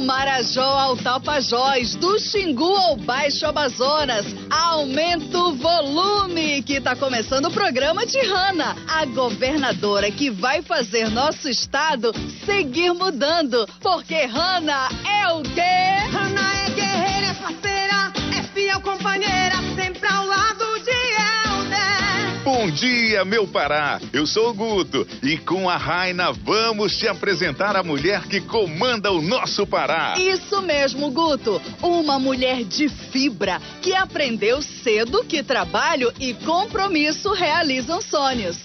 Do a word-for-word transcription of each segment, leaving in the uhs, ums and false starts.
Marajó ao Tapajós, do Xingu ao Baixo Amazonas. Aumenta o volume, que tá começando o programa de Hanna, a governadora que vai fazer nosso estado seguir mudando. Porque Hanna é o quê? Hanna é guerreira, é parceira, é fiel companheira, sempre ao lado de Helder. Bom dia, meu Pará. Eu sou o Guto e com a Raina vamos te apresentar a mulher que comanda o nosso Pará. Isso mesmo, Guto. Uma mulher de fibra que aprendeu cedo que trabalho e compromisso realizam sonhos.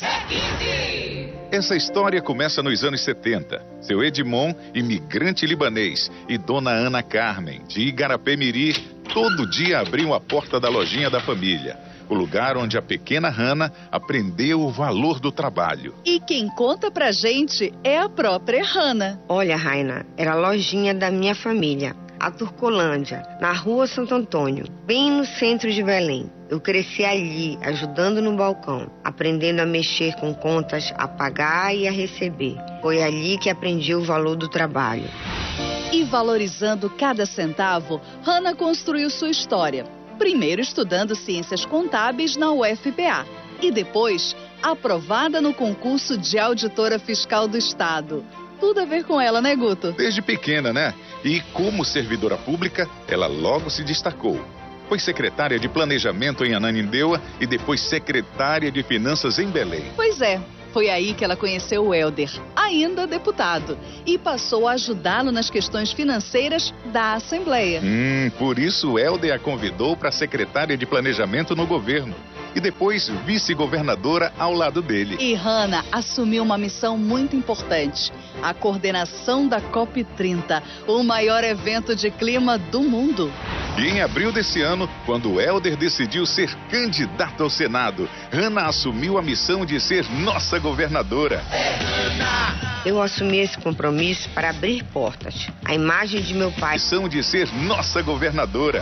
Essa história começa nos anos setenta. Seu Edmond, imigrante libanês, e dona Ana Carmen, de Igarapé-Miri, todo dia abriam a porta da lojinha da família. O lugar onde a pequena Hanna aprendeu o valor do trabalho. E quem conta pra gente é a própria Hanna. Olha, Raina, era a lojinha da minha família, a Turcolândia, na rua Santo Antônio, bem no centro de Belém. Eu cresci ali, ajudando no balcão, aprendendo a mexer com contas, a pagar e a receber. Foi ali que aprendi o valor do trabalho. E valorizando cada centavo, Hanna construiu sua história. Primeiro estudando ciências contábeis na U F P A e depois aprovada no concurso de auditora fiscal do estado. Tudo a ver com ela, né, Guto? Desde pequena, né? E como servidora pública, ela logo se destacou. Foi secretária de Planejamento em Ananindeua e depois secretária de Finanças em Belém. Pois é. Foi aí que ela conheceu o Helder, ainda deputado, e passou a ajudá-lo nas questões financeiras da Assembleia. Hum, por isso o Helder a convidou para secretária de Planejamento no governo e depois vice-governadora ao lado dele. E Hanna assumiu uma missão muito importante, a coordenação da COP trinta, o maior evento de clima do mundo. E em abril desse ano, quando o Helder decidiu ser candidato ao Senado, Hanna assumiu a missão de ser nossa governadora. Eu assumi esse compromisso para abrir portas. A imagem de meu pai... Missão de ser nossa governadora.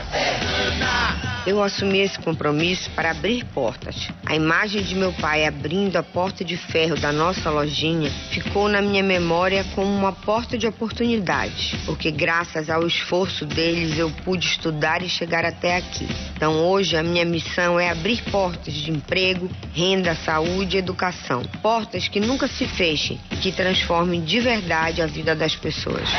Eu assumi esse compromisso para abrir portas. A imagem de meu pai abrindo a porta de ferro da nossa lojinha ficou na minha memória como uma porta de oportunidade, porque graças ao esforço deles eu pude estudar e chegar até aqui. Então hoje a minha missão é abrir portas de emprego, renda, saúde e educação. Portas que nunca se fechem e que transformem de verdade a vida das pessoas.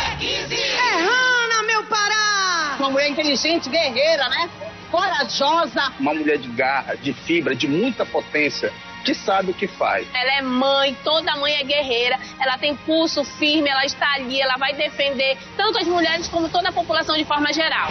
É Hanna, meu Pará! Uma mulher inteligente, guerreira, né? Corajosa. Uma mulher de garra, de fibra, de muita potência, que sabe o que faz. Ela é mãe, toda mãe é guerreira, ela tem pulso firme, ela está ali, ela vai defender tanto as mulheres como toda a população de forma geral.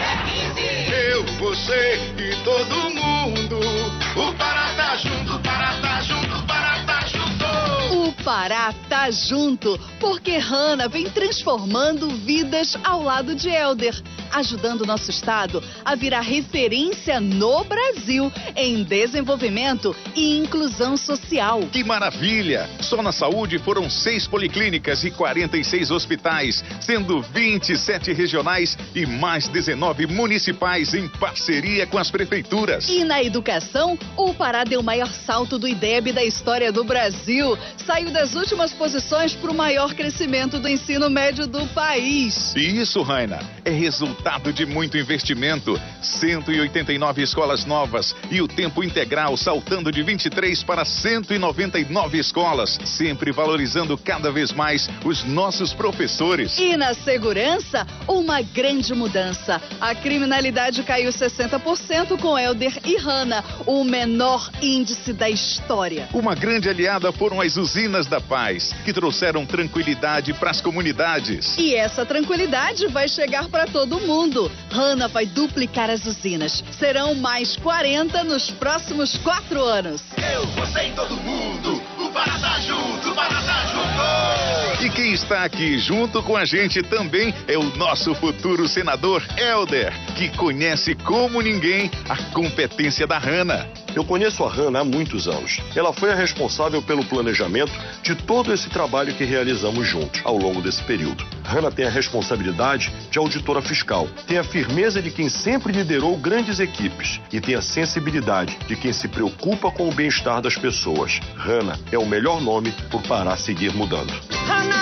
Eu, você e todo mundo, o Pará tá junto, o Pará tá junto, o Pará tá junto. O Pará tá junto, porque Hanna vem transformando vidas ao lado de Helder, ajudando nosso estado a virar referência no Brasil em desenvolvimento e inclusão social. Que maravilha! Só na saúde foram seis policlínicas e quarenta e seis hospitais, sendo vinte e sete regionais e mais dezenove municipais em parceria com as prefeituras. E na educação, o Pará deu o maior salto do IDEB da história do Brasil. Saiu das últimas posições para o maior crescimento do ensino médio do país. E isso, Raina, é resultado de muito investimento. cento e oitenta e nove escolas novas e o tempo integral saltando de vinte e três para cento e noventa e nove escolas, sempre valorizando cada vez mais os nossos professores. E na segurança, uma grande mudança. A criminalidade caiu sessenta por cento com Helder e Hanna, o menor índice da história. Uma grande aliada foram as usinas da paz, que trouxeram tranquilidade para as comunidades. E essa tranquilidade vai chegar para todo mundo. Hanna vai duplicar as usinas. Serão mais quarenta nos próximos quatro anos. Eu, você e todo mundo, o Pará tá junto, o Pará tá junto. E quem está aqui junto com a gente também é o nosso futuro senador Helder, que conhece como ninguém a competência da Hanna. Eu conheço a Hanna há muitos anos. Ela foi a responsável pelo planejamento de todo esse trabalho que realizamos juntos ao longo desse período. Hanna tem a responsabilidade de auditora fiscal, tem a firmeza de quem sempre liderou grandes equipes e tem a sensibilidade de quem se preocupa com o bem-estar das pessoas. Hanna é o melhor nome por Pará seguir mudando. Hanna